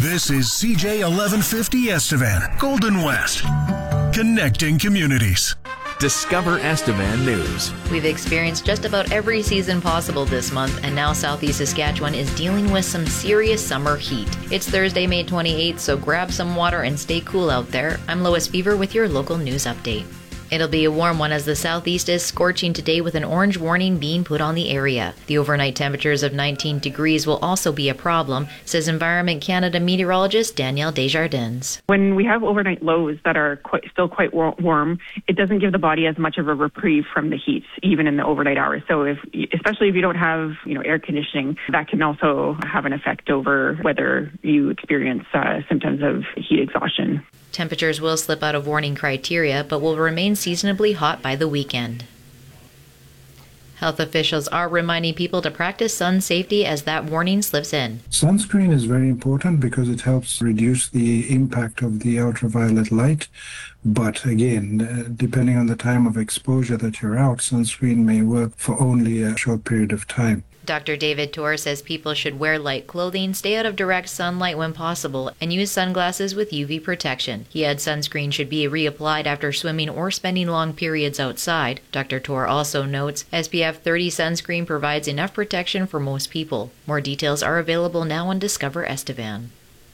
This is CJ 1150 Estevan, Golden West, connecting communities. Discover Estevan News. We've experienced just about every season possible this month, and now Southeast Saskatchewan is dealing with some serious summer heat. It's Thursday, May 28th, so grab some water and stay cool out there. I'm Lois Beaver with your local news update. It'll be a warm one as the southeast is scorching today with an orange warning being put on the area. The overnight temperatures of 19 degrees will also be a problem, says Environment Canada meteorologist Danielle Desjardins. When we have overnight lows that are still quite warm, it doesn't give the body as much of a reprieve from the heat, even in the overnight hours. So especially if you don't have air conditioning, that can also have an effect over whether you experience symptoms of heat exhaustion. Temperatures will slip out of warning criteria, but will remain seasonably hot by the weekend. Health officials are reminding people to practice sun safety as that warning slips in. Sunscreen is very important because it helps reduce the impact of the ultraviolet light. But again, depending on the time of exposure that you're out, sunscreen may work for only a short period of time. Dr. David Torr says people should wear light clothing, stay out of direct sunlight when possible, and use sunglasses with UV protection. He adds sunscreen should be reapplied after swimming or spending long periods outside. Dr. Torr also notes SPF 30 sunscreen provides enough protection for most people. More details are available now on Discover Estevan.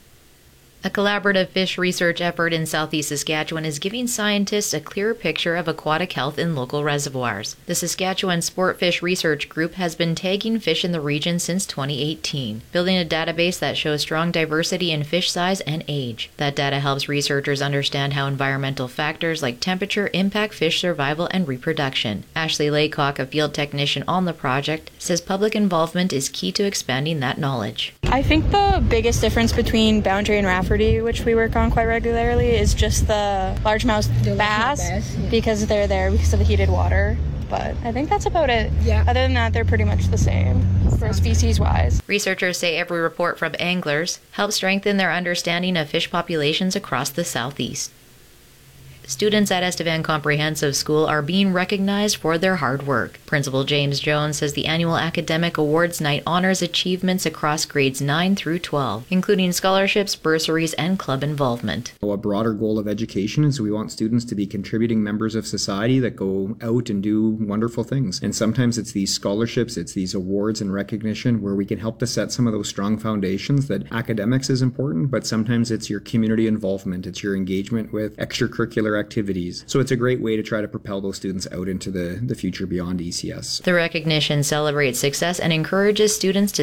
A collaborative fish research effort in southeast Saskatchewan is giving scientists a clearer picture of aquatic health in local reservoirs. The Saskatchewan Sport Fish Research Group has been tagging fish in the region since 2018, building a database that shows strong diversity in fish size and age. That data helps researchers understand how environmental factors like temperature impact fish survival and reproduction. Ashley Laycock, a field technician on the project, says public involvement is key to expanding that knowledge. I think the biggest difference between Boundary and Rafferty, which we work on quite regularly, is just the largemouth bass, because they're there because of the heated water. But I think that's about it. Yeah. Other than that, they're pretty much the same for species-wise. Researchers say every report from anglers helps strengthen their understanding of fish populations across the southeast. Students at Estevan Comprehensive School are being recognized for their hard work. Principal James Jones says the annual Academic Awards Night honors achievements across grades 9 through 12, including scholarships, bursaries, and club involvement. A broader goal of education is we want students to be contributing members of society that go out and do wonderful things. And sometimes it's these scholarships, it's these awards and recognition where we can help to set some of those strong foundations that academics is important, but sometimes it's your community involvement, it's your engagement with extracurricular activities. So it's a great way to try to propel those students out into the future beyond ECS. The recognition celebrates success and encourages students to